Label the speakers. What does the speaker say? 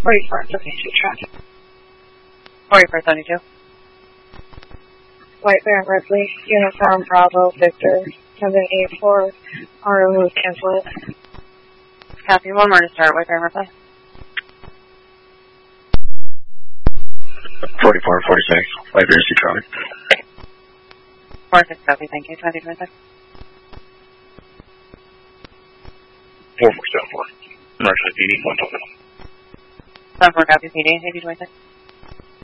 Speaker 1: 4472 traffic.
Speaker 2: 4472.
Speaker 1: White Bear Ripley, Uniform Bravo Victor 784, auto move cancel it.
Speaker 2: Copy, one more to start, White Bear Ripley.
Speaker 3: 4446, White Bear C traffic.
Speaker 2: 46 copy, thank you, 2026.
Speaker 3: 4474, Commercial PD 120.
Speaker 2: 74 copy, PD, 8026.